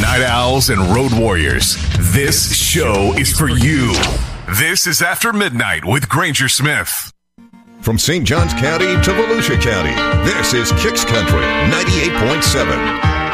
Night owls and road warriors, this show is for you. This is After Midnight with Granger Smith. From St. Johns County to Volusia County, this is Kicks Country 98.7.